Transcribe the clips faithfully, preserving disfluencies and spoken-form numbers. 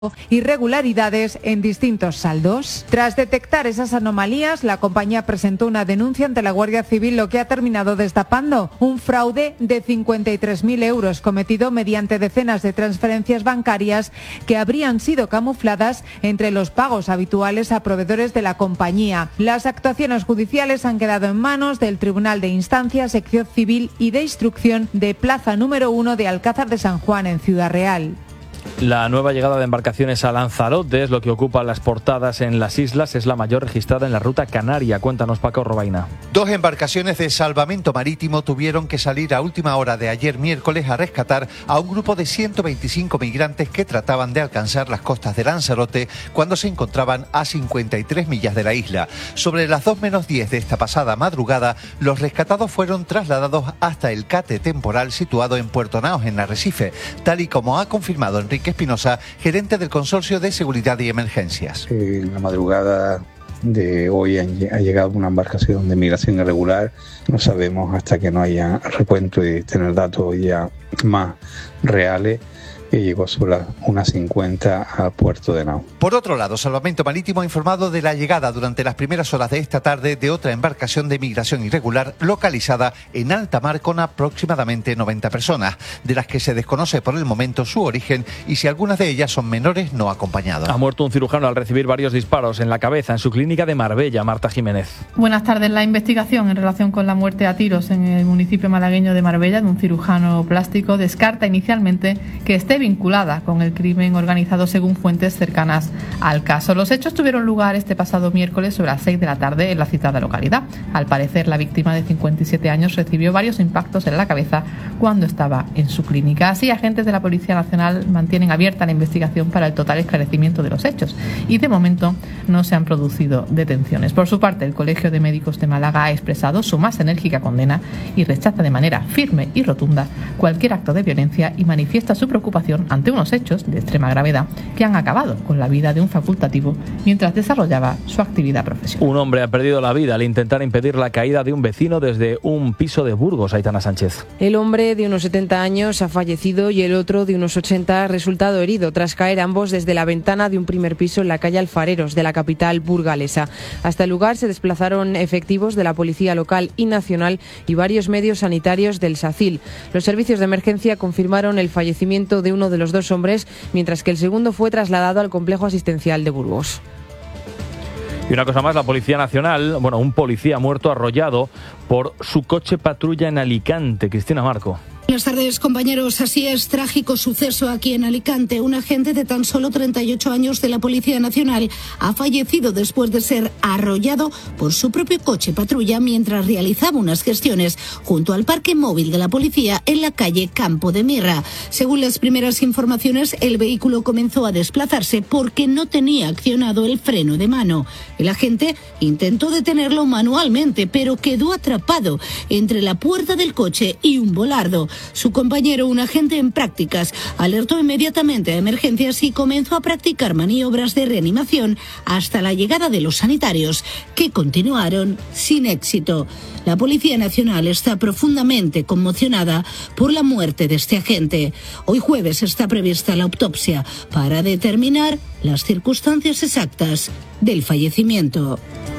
irregularidades en distintos saldos. Tras detectar esas anomalías, la compañía presentó una denuncia ante la Guardia Civil, lo que ha terminado destapando un fraude de cincuenta y tres mil euros cometido mediante decenas de transferencias bancarias que habrían sido camufladas entre los pagos habituales a proveedores de la compañía. Las actuaciones judiciales han quedado en manos del Tribunal de Instancia, Sección Civil y de Instrucción de Plaza número uno de Alcázar de San Juan en Ciudad Real. La nueva llegada de embarcaciones a Lanzarote es lo que ocupa las portadas en las islas. Es la mayor registrada en la ruta canaria. Cuéntanos, Paco Robaina. Dos embarcaciones de salvamento marítimo tuvieron que salir a última hora de ayer miércoles a rescatar a un grupo de ciento veinticinco migrantes que trataban de alcanzar las costas de Lanzarote cuando se encontraban a cincuenta y tres millas de la isla. Sobre las dos menos diez de esta pasada madrugada, los rescatados fueron trasladados hasta el cate temporal situado en Puerto Naos, en Arrecife, tal y como ha confirmado Enrique Espinosa, gerente del Consorcio de Seguridad y Emergencias. En la madrugada de hoy ha llegado una embarcación de migración irregular. No sabemos hasta que no haya recuento y tener datos ya más reales. Y llegó sobre las una cincuenta al puerto de Nao. Por otro lado, Salvamento Marítimo ha informado de la llegada durante las primeras horas de esta tarde de otra embarcación de migración irregular localizada en alta mar con aproximadamente noventa personas, de las que se desconoce por el momento su origen y si algunas de ellas son menores no acompañados. Ha muerto un cirujano al recibir varios disparos en la cabeza en su clínica de Marbella. Marta Jiménez. Buenas tardes. La investigación en relación con la muerte a tiros en el municipio malagueño de Marbella de un cirujano plástico descarta inicialmente que esté vinculada con el crimen organizado, según fuentes cercanas al caso. Los hechos tuvieron lugar este pasado miércoles sobre las seis de la tarde en la citada localidad. Al parecer, la víctima de cincuenta y siete años recibió varios impactos en la cabeza cuando estaba en su clínica. Así, agentes de la Policía Nacional mantienen abierta la investigación para el total esclarecimiento de los hechos y de momento no se han producido detenciones. Por su parte, el Colegio de Médicos de Málaga ha expresado su más enérgica condena y rechaza de manera firme y rotunda cualquier acto de violencia y manifiesta su preocupación ante unos hechos de extrema gravedad que han acabado con la vida de un facultativo mientras desarrollaba su actividad profesional. Un hombre ha perdido la vida al intentar impedir la caída de un vecino desde un piso de Burgos. Aitana Sánchez. El hombre de unos setenta años ha fallecido y el otro de unos ochenta ha resultado herido tras caer ambos desde la ventana de un primer piso en la calle Alfareros de la capital burgalesa. Hasta el lugar se desplazaron efectivos de la policía local y nacional y varios medios sanitarios del SACIL. Los servicios de emergencia confirmaron el fallecimiento de uno de los dos hombres, mientras que el segundo fue trasladado al complejo asistencial de Burgos. Y una cosa más, la Policía Nacional, bueno, un policía muerto arrollado por su coche patrulla en Alicante. Cristina Marco. Buenas tardes, compañeros. Así es, trágico suceso aquí en Alicante. Un agente de tan solo treinta y ocho años de la Policía Nacional ha fallecido después de ser arrollado por su propio coche patrulla mientras realizaba unas gestiones junto al parque móvil de la policía en la calle Campo de Mirra. Según las primeras informaciones, el vehículo comenzó a desplazarse porque no tenía accionado el freno de mano. El agente intentó detenerlo manualmente, pero quedó atrapado entre la puerta del coche y un volardo. Su compañero, un agente en prácticas, alertó inmediatamente a emergencias y comenzó a practicar maniobras de reanimación hasta la llegada de los sanitarios, que continuaron sin éxito. La Policía Nacional está profundamente conmocionada por la muerte de este agente. Hoy jueves está prevista la autopsia para determinar las circunstancias exactas del fallecimiento.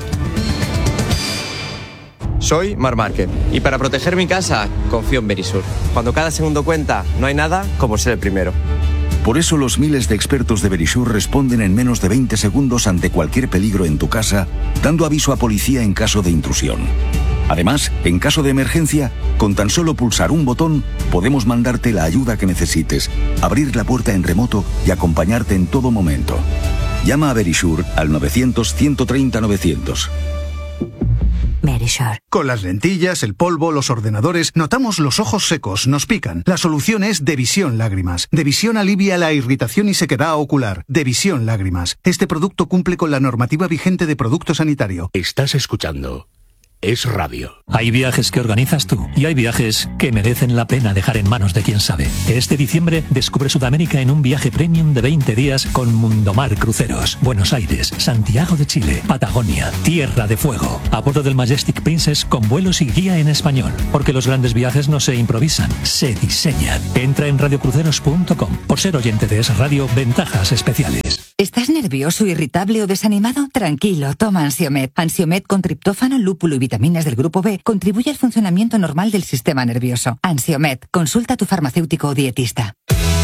Soy Mar Márquez y para proteger mi casa confío en Verisur. Cuando cada segundo cuenta, no hay nada como ser el primero. Por eso los miles de expertos de Verisur responden en menos de veinte segundos ante cualquier peligro en tu casa, dando aviso a policía en caso de intrusión. Además, en caso de emergencia, con tan solo pulsar un botón, podemos mandarte la ayuda que necesites, abrir la puerta en remoto y acompañarte en todo momento. Llama a Verisur al novecientos, ciento treinta, novecientos. Verisur. Con las lentillas, el polvo, los ordenadores, notamos los ojos secos, nos pican. La solución es Devisión Lágrimas. Devisión alivia la irritación y sequedad ocular. Devisión Lágrimas. Este producto cumple con la normativa vigente de producto sanitario. Estás escuchando es radio. Hay viajes que organizas tú y hay viajes que merecen la pena dejar en manos de quien sabe. Este diciembre descubre Sudamérica en un viaje premium de veinte días con Mundomar Cruceros. Buenos Aires, Santiago de Chile, Patagonia, Tierra de Fuego. A bordo del Majestic Princess con vuelos y guía en español. Porque los grandes viajes no se improvisan, se diseñan. Entra en radiocruceros punto com. Por ser oyente de Es Radio, ventajas especiales. ¿Estás nervioso, irritable o desanimado? Tranquilo, toma Ansiomet. Ansiomet con triptófano, lúpulo y vitaminas del grupo B contribuye al funcionamiento normal del sistema nervioso. Ansiomet, consulta a tu farmacéutico o dietista.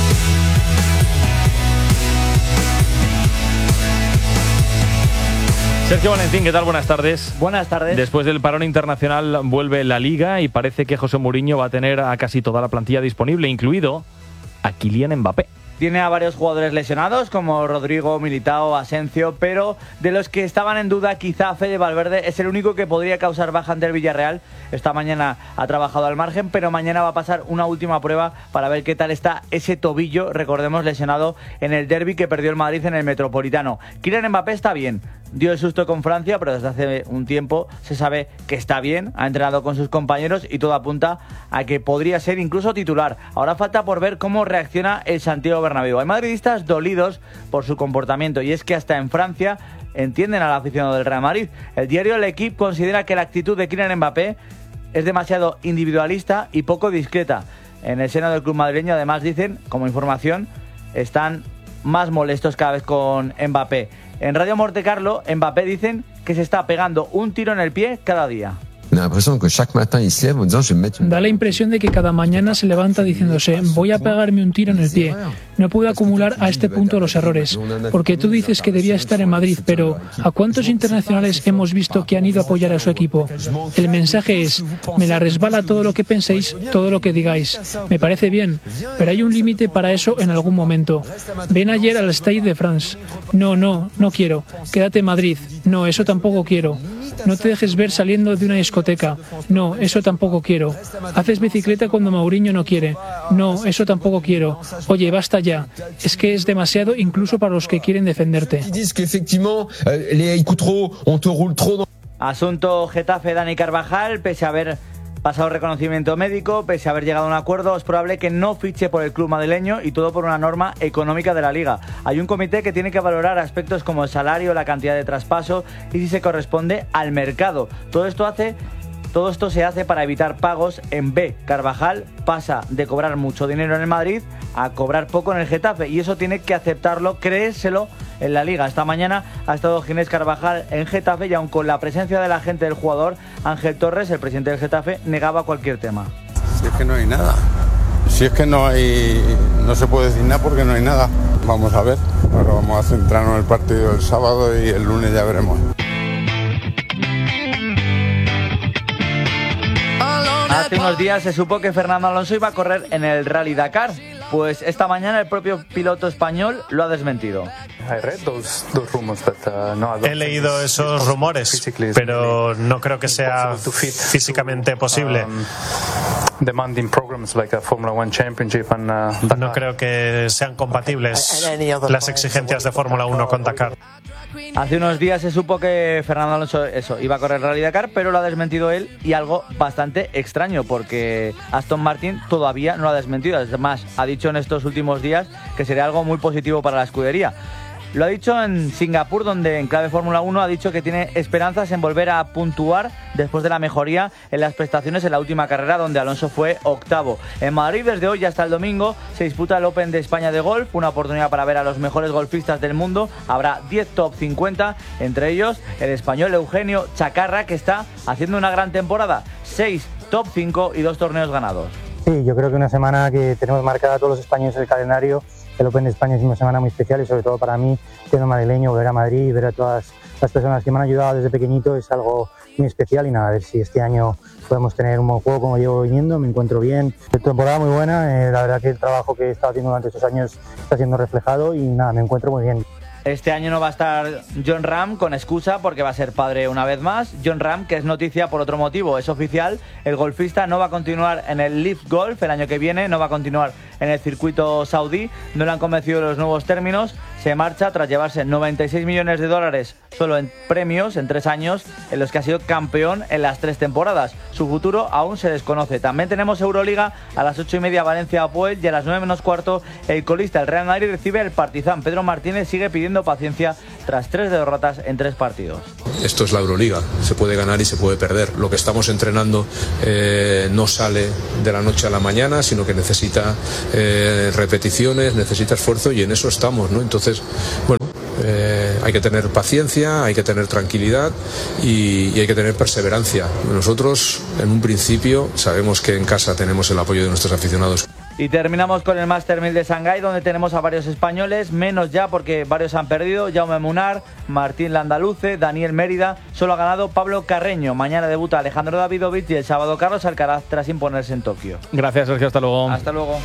Sergio Valentín, ¿qué tal? Buenas tardes. Buenas tardes. Después del parón internacional vuelve la Liga y parece que José Mourinho va a tener a casi toda la plantilla disponible, incluido a Kylian Mbappé. Tiene a varios jugadores lesionados, como Rodrigo, Militao, Asensio, pero de los que estaban en duda, quizá Fede Valverde es el único que podría causar baja ante el Villarreal. Esta mañana ha trabajado al margen, pero mañana va a pasar una última prueba para ver qué tal está ese tobillo, recordemos, lesionado en el derbi que perdió el Madrid en el Metropolitano. Kylian Mbappé está bien, dio el susto con Francia, pero desde hace un tiempo se sabe que está bien, ha entrenado con sus compañeros y todo apunta a que podría ser incluso titular. Ahora falta por ver cómo reacciona el Santiago Bernabéu. Hay madridistas dolidos por su comportamiento y es que hasta en Francia entienden al aficionado del Real Madrid. El diario L'Equipe considera que la actitud de Kylian Mbappé es demasiado individualista y poco discreta. En el seno del club madrileño además dicen, como información, están más molestos cada vez con Mbappé. En Radio Montecarlo, Mbappé dicen que se está pegando un tiro en el pie cada día. Da la impresión de que cada mañana se levanta diciéndose voy a pegarme un tiro en el pie. No puedo acumular a este punto los errores. Porque tú dices que debía estar en Madrid, pero ¿a cuántos internacionales hemos visto que han ido a apoyar a su equipo? El mensaje es, me la resbala todo lo que penséis, todo lo que digáis. Me parece bien, pero hay un límite para eso en algún momento. Ven ayer al Stade de France. No, no, no quiero. Quédate en Madrid. No, eso tampoco quiero. No te dejes ver saliendo de una discoteca. No, eso tampoco quiero. Haces bicicleta cuando Mourinho no quiere. No, eso tampoco quiero. Oye, basta ya. Es que es demasiado incluso para los que quieren defenderte. Asunto Getafe, Dani Carvajal, pese a haber pasado reconocimiento médico, pese a haber llegado a un acuerdo, es probable que no fiche por el club madrileño y todo por una norma económica de la Liga. Hay un comité que tiene que valorar aspectos como el salario, la cantidad de traspaso y si se corresponde al mercado. Todo esto hace... Todo esto se hace para evitar pagos en B. Carvajal pasa de cobrar mucho dinero en el Madrid a cobrar poco en el Getafe y eso tiene que aceptarlo, creérselo en la Liga. Esta mañana ha estado Ginés Carvajal en Getafe y aun con la presencia del agente del jugador, Ángel Torres, el presidente del Getafe, negaba cualquier tema. Si es que no hay nada. Si es que no hay... No se puede decir nada porque no hay nada. Vamos a ver. Ahora vamos a centrarnos en el partido del sábado y el lunes ya veremos. Hace unos días se supo que Fernando Alonso iba a correr en el Rally Dakar. Pues esta mañana el propio piloto español lo ha desmentido. He leído esos rumores, pero no creo que sea físicamente posible. No creo que sean compatibles las exigencias de Fórmula uno con Dakar. Hace unos días se supo que Fernando Alonso eso, iba a correr el Rally Dakar, pero lo ha desmentido él y algo bastante extraño porque Aston Martin todavía no lo ha desmentido. Además, ha dicho en estos últimos días que sería algo muy positivo para la escudería. Lo ha dicho en Singapur, donde en clave Fórmula uno ha dicho que tiene esperanzas en volver a puntuar después de la mejoría en las prestaciones en la última carrera, donde Alonso fue octavo. En Madrid, desde hoy hasta el domingo, se disputa el Open de España de golf, una oportunidad para ver a los mejores golfistas del mundo. Habrá diez top cincuenta, entre ellos el español Eugenio Chacarra, que está haciendo una gran temporada. seis top cinco y dos torneos ganados. Sí, yo creo que una semana que tenemos marcada a todos los españoles en el calendario. El Open de España es una semana muy especial y sobre todo para mí, siendo madrileño, ver a Madrid y ver a todas las personas que me han ayudado desde pequeñito es algo muy especial y nada, a ver si este año podemos tener un buen juego como llevo viniendo, me encuentro bien. Temporada muy buena, eh, la verdad que el trabajo que he estado haciendo durante estos años está siendo reflejado y nada, me encuentro muy bien. Este año no va a estar Jon Rahm con excusa porque va a ser padre una vez más. Jon Rahm, que es noticia por otro motivo, es oficial. El golfista no va a continuar en el Live Golf el año que viene, no va a continuar en el circuito saudí. No le han convencido los nuevos términos. Se marcha tras llevarse noventa y seis millones de dólares solo en premios en tres años, en los que ha sido campeón en las tres temporadas. Su futuro aún se desconoce. También tenemos Euroliga a las ocho y media, Valencia-Apoel, y a las nueve menos cuarto el colista, el Real Madrid, recibe al Partizan. Pedro Martínez sigue pidiendo paciencia tras tres derrotas en tres partidos. Esto es la Euroliga, se puede ganar y se puede perder. Lo que estamos entrenando eh, no sale de la noche a la mañana, sino que necesita eh, repeticiones, necesita esfuerzo, y en eso estamos, ¿no? Entonces, bueno, eh, hay que tener paciencia, hay que tener tranquilidad y, y hay que tener perseverancia. Nosotros, en un principio, sabemos que en casa tenemos el apoyo de nuestros aficionados. Y terminamos con el Master mil de Shanghái, donde tenemos a varios españoles, menos ya porque varios han perdido. Jaume Munar, Martín Landaluce, Daniel Mérida. Solo ha ganado Pablo Carreño. Mañana debuta Alejandro Davidovich y el sábado Carlos Alcaraz tras imponerse en Tokio. Gracias, Sergio. Hasta luego. Hasta luego.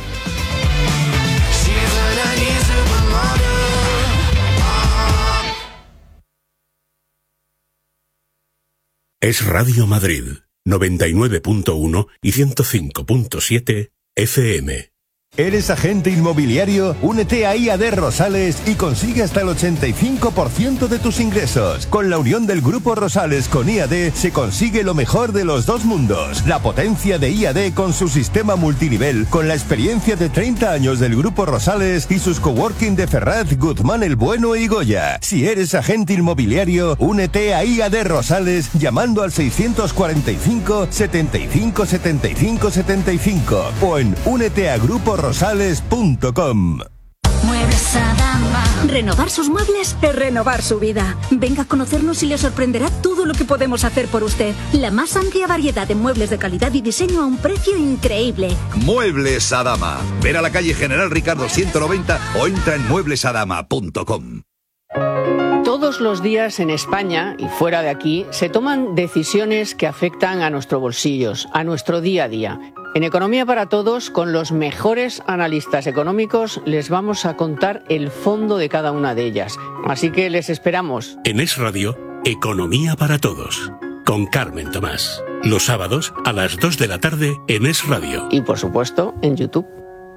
Es Radio Madrid, noventa y nueve punto uno y ciento cinco punto siete F M. ¿Eres agente inmobiliario? Únete a I A D Rosales y consigue hasta el ochenta y cinco por ciento de tus ingresos. Con la unión del Grupo Rosales con I A D se consigue lo mejor de los dos mundos. La potencia de I A D con su sistema multinivel, con la experiencia de treinta años del Grupo Rosales y sus coworking de Ferraz, Guzmán el Bueno y Goya. Si eres agente inmobiliario, únete a I A D Rosales llamando al seiscientos cuarenta y cinco, setenta y cinco, setenta y cinco, setenta y cinco o en únete a grupo rosales punto com. Muebles Adama. Renovar sus muebles es renovar su vida. Venga a conocernos y le sorprenderá todo lo que podemos hacer por usted. La más amplia variedad de muebles de calidad y diseño a un precio increíble. Muebles Adama. Ver a la calle General Ricardo ciento noventa o entra en muebles adama punto com. Todos los días en España y fuera de aquí se toman decisiones que afectan a nuestros bolsillos, a nuestro día a día. En Economía para Todos, con los mejores analistas económicos, les vamos a contar el fondo de cada una de ellas. Así que les esperamos. En Es Radio, Economía para Todos, con Carmen Tomás. Los sábados a las dos de la tarde en Es Radio. Y por supuesto, en YouTube.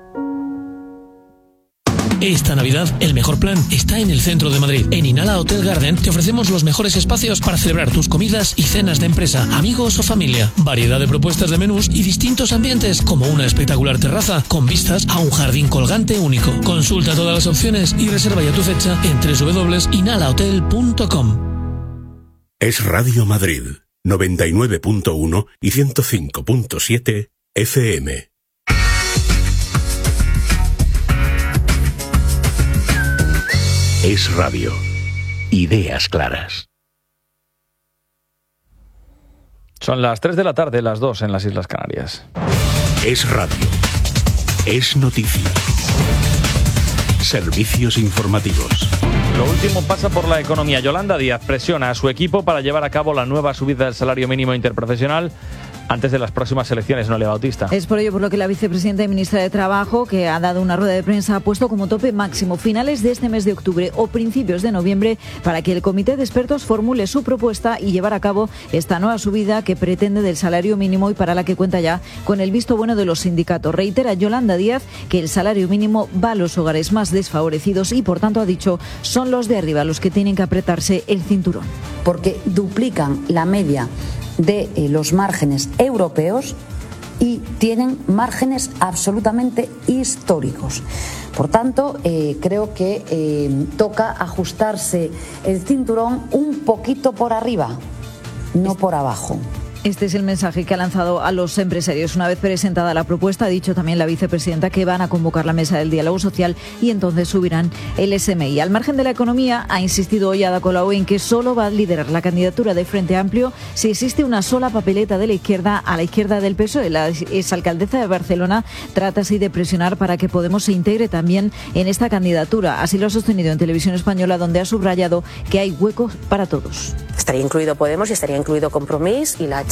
Esta Navidad, el mejor plan está en el centro de Madrid. En Inala Hotel Garden te ofrecemos los mejores espacios para celebrar tus comidas y cenas de empresa, amigos o familia. Variedad de propuestas de menús y distintos ambientes, como una espectacular terraza con vistas a un jardín colgante único. Consulta todas las opciones y reserva ya tu fecha en doble u doble u doble u punto inala hotel punto com. Es Radio Madrid, noventa y nueve punto uno y ciento cinco punto siete F M. Es Radio. Ideas claras. Son las tres de la tarde, las dos en las Islas Canarias. Es Radio. Es noticia. Servicios informativos. Lo último pasa por la economía. Yolanda Díaz presiona a su equipo para llevar a cabo la nueva subida del salario mínimo interprofesional antes de las próximas elecciones, Noelia Bautista. Es por ello por lo que la vicepresidenta y ministra de Trabajo, que ha dado una rueda de prensa, ha puesto como tope máximo finales de este mes de octubre o principios de noviembre para que el comité de expertos formule su propuesta y llevar a cabo esta nueva subida que pretende del salario mínimo y para la que cuenta ya con el visto bueno de los sindicatos. Reitera Yolanda Díaz que el salario mínimo va a los hogares más desfavorecidos y, por tanto, ha dicho, son los de arriba los que tienen que apretarse el cinturón. Porque duplican la media de eh, los márgenes europeos y tienen márgenes absolutamente históricos. Por tanto, eh, creo que eh, toca ajustarse el cinturón un poquito por arriba, no por abajo. Este es el mensaje que ha lanzado a los empresarios. Una vez presentada la propuesta, ha dicho también la vicepresidenta que van a convocar la mesa del diálogo social y entonces subirán el S M I. Al margen de la economía, ha insistido hoy Ada Colau en que solo va a liderar la candidatura de Frente Amplio si existe una sola papeleta de la izquierda a la izquierda del P S O E. La exalcaldesa de Barcelona trata así de presionar para que Podemos se integre también en esta candidatura. Así lo ha sostenido en Televisión Española, donde ha subrayado que hay huecos para todos. Estaría incluido Podemos y estaría incluido Compromís y la H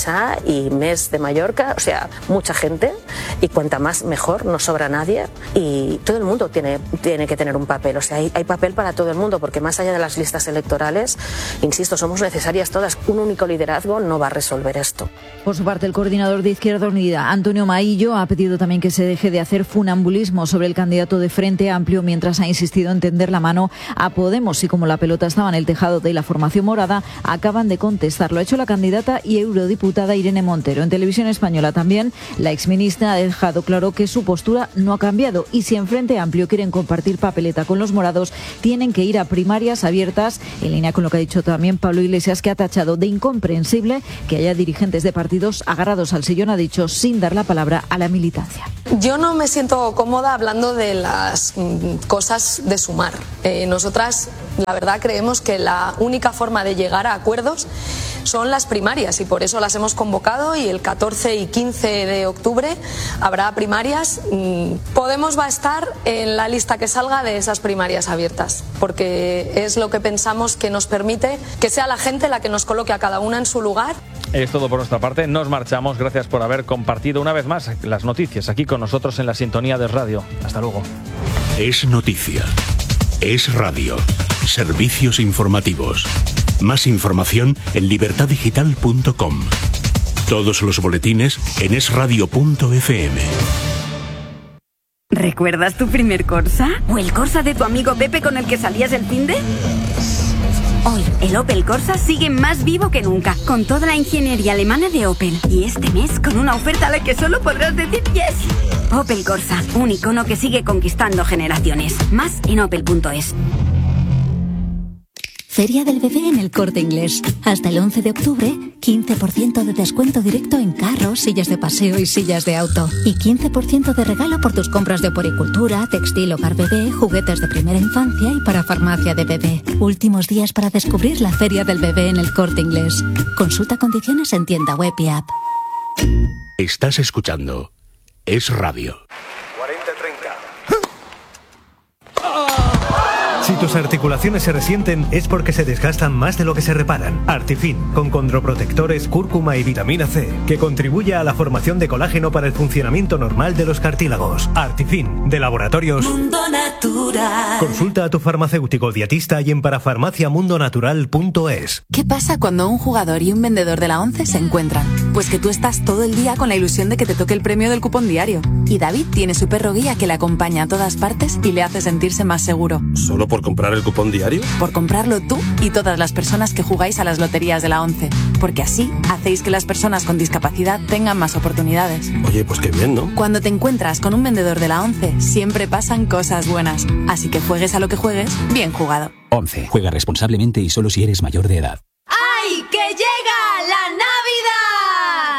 Marquesa y Mes de Mallorca, o sea, mucha gente, y cuanta más mejor, no sobra nadie, y todo el mundo tiene, tiene que tener un papel, o sea, hay, hay papel para todo el mundo, porque más allá de las listas electorales, insisto, somos necesarias todas, un único liderazgo no va a resolver esto. Por su parte, el coordinador de Izquierda Unida, Antonio Maillo, ha pedido también que se deje de hacer funambulismo sobre el candidato de Frente Amplio, mientras ha insistido en tender la mano a Podemos, y como la pelota estaba en el tejado de la formación morada, acaban de contestar. Lo ha hecho la candidata y eurodiputada Irene Montero. En Televisión Española también, la exministra ha dejado claro que su postura no ha cambiado, y si en Frente Amplio quieren compartir papeleta con los morados, tienen que ir a primarias abiertas, en línea con lo que ha dicho también Pablo Iglesias, que ha tachado de incomprensible que haya dirigentes de partidos agarrados al sillón, ha dicho, sin dar la palabra a la militancia. Yo no me siento cómoda hablando de las mm, cosas de sumar. Eh, nosotras, la verdad, creemos que la única forma de llegar a acuerdos son las primarias, y por eso las hemos convocado, y el catorce y quince de octubre habrá primarias. Podemos va a estar en la lista que salga de esas primarias abiertas, porque es lo que pensamos que nos permite que sea la gente la que nos coloque a cada una en su lugar. Es todo por nuestra parte, nos marchamos. Gracias por haber compartido una vez más las noticias aquí con nosotros en la sintonía de radio. Hasta luego. Es noticia. Es radio. Servicios informativos. Más información en libertad digital punto com. Todos los boletines en es radio punto efe eme. ¿Recuerdas tu primer Corsa? ¿O el Corsa de tu amigo Pepe con el que salías el finde? Hoy, el Opel Corsa sigue más vivo que nunca, con toda la ingeniería alemana de Opel. Y este mes, con una oferta a la que solo podrás decir yes. Opel Corsa, un icono que sigue conquistando generaciones. Más en opel punto es. Feria del Bebé en El Corte Inglés. Hasta el once de octubre, quince por ciento de descuento directo en carros, sillas de paseo y sillas de auto. Y quince por ciento de regalo por tus compras de oporicultura, textil, hogar bebé, juguetes de primera infancia y para farmacia de bebé. Últimos días para descubrir la Feria del Bebé en El Corte Inglés. Consulta condiciones en tienda web y app. Estás escuchando Es Radio. Si tus articulaciones se resienten es porque se desgastan más de lo que se reparan. Artifin, con condroprotectores, cúrcuma y vitamina C, que contribuye a la formación de colágeno para el funcionamiento normal de los cartílagos. Artifin, de Laboratorios Mundo Natural. Consulta a tu farmacéutico dietista y en parafarmacia mundo natural punto es. ¿Qué pasa cuando un jugador y un vendedor de la ONCE se encuentran? Pues que tú estás todo el día con la ilusión de que te toque el premio del cupón diario. Y David tiene su perro guía que le acompaña a todas partes y le hace sentirse más seguro. ¿Solo por comprar el cupón diario? Por comprarlo tú y todas las personas que jugáis a las loterías de la ONCE. Porque así hacéis que las personas con discapacidad tengan más oportunidades. Oye, pues qué bien, ¿no? Cuando te encuentras con un vendedor de la ONCE, siempre pasan cosas buenas. Así que juegues a lo que juegues, bien jugado. ONCE. Juega responsablemente y solo si eres mayor de edad. ¡Ay, que llega la Navidad!